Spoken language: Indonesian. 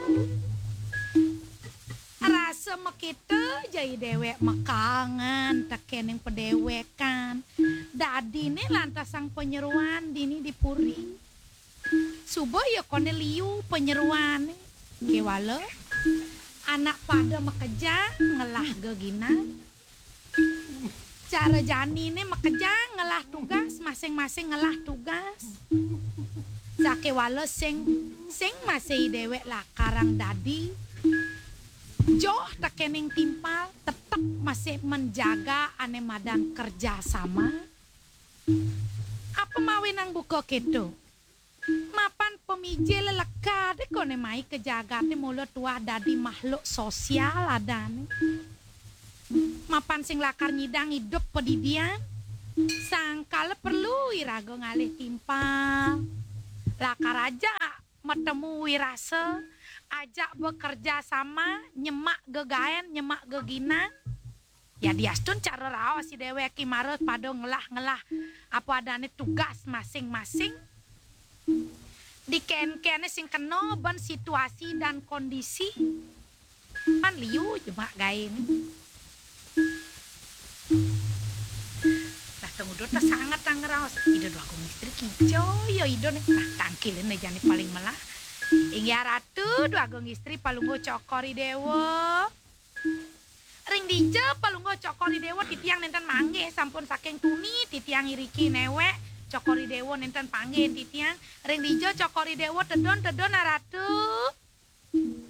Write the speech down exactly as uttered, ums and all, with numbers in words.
Rasa makita jai dewek mekangan tekening pedewekan. Dadi nih lantas sang penyeruan dini dipuri. Subuh ya kone liu penyeruan kewala anak pada mekeja ngelah gegina. Cara jani nih mekeja ngelah tugas masing-masing ngelah tugas. Sakewala sing sing masih dewek lah karang dadi. Joh tekening timpal tetap masih menjaga ane madan kerja sama. Apa mawin ang buka gitu? Mapan pemijil lega deh kone mai kejagate mulut tua dadi makhluk sosial adane. Mapan sing lakar nyidang hidup pedidian. Sangkala perlu irago ngalih timpal. Lakar aja metemu wirasa. Ajak bekerja sama, nyemak gegaen, nyemak gegina. Ya diastun cara rawa si dewek kimarut pada ngelah-ngelah apa adane tugas masing-masing. Di ken-kene sing kena ban situasi dan kondisi. Pan liu jema gain. Lah tengudut ta sangat tangraos. Ida dua aku istri kijo yo ido nih. Nah tangkilin nih jani paling melah. Ingya ratu dua gong istri palunggo cokori dewa. Ring dija palunggo cokori dewa titiang nenten mangge sampun saking tuni titiang iriki newek cokori dewa nenten pangge titiang ring dija cokori dewa tedon tedon ratu.